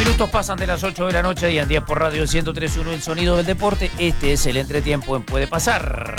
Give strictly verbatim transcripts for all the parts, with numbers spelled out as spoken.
minutos pasan de las ocho de la noche y en diez por Radio ciento tres punto uno, el sonido del deporte. Este es el entretiempo en Puede Pasar.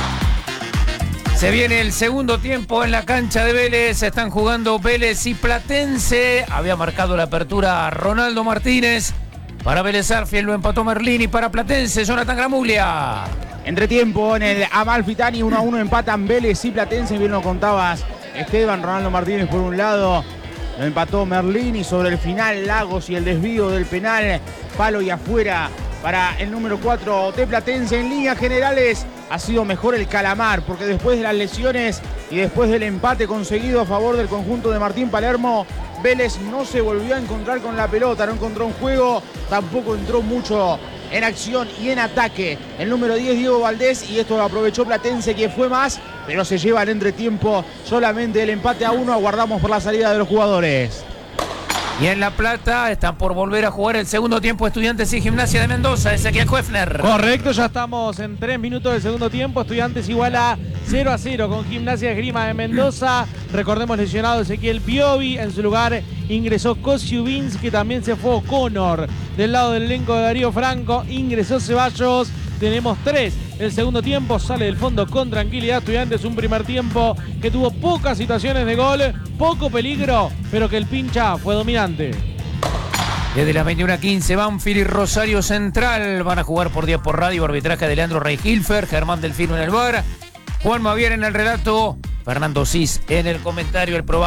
Se viene el segundo tiempo en la cancha de Vélez. Están jugando Vélez y Platense. Había marcado la apertura Ronaldo Martínez. Para Vélez Arfiel lo empató Merlín, y para Platense Jonathan Gramuglia. Entretiempo en el Amalfitani, uno a uno empatan Vélez y Platense. Bien lo contabas, Esteban. Ronaldo Martínez por un lado, lo empató Merlín, y sobre el final Lagos y el desvío del penal, palo y afuera para el número cuatro de Platense. En líneas generales ha sido mejor el Calamar, porque después de las lesiones y después del empate conseguido a favor del conjunto de Martín Palermo, Vélez no se volvió a encontrar con la pelota, no encontró un juego, tampoco entró mucho en acción y en ataque el número diez, Diego Valdés, y esto lo aprovechó Platense, que fue más, pero se lleva al entretiempo solamente el empate a uno. Aguardamos por la salida de los jugadores. Y en La Plata están por volver a jugar el segundo tiempo Estudiantes y Gimnasia de Mendoza. Ezequiel Hoefner. Correcto, ya estamos en tres minutos del segundo tiempo. Estudiantes igual a cero a cero con Gimnasia Esgrima de Mendoza. Recordemos, lesionado Ezequiel Piovi. En su lugar ingresó Kosiubins, que también se fue O'Connor. Del lado del elenco de Darío Franco ingresó Ceballos. Tenemos tres. El segundo tiempo sale del fondo con tranquilidad Estudiantes. Un primer tiempo que tuvo pocas situaciones de gol, poco peligro, pero que el pincha fue dominante. Desde las veintiuna quince, Banfield y Rosario Central van a jugar por diez por Radio. Arbitraje de Leandro Rey-Hilfer, Germán Delfino en el V A R, Juan Mavier en el relato, Fernando Cis en el comentario. El probable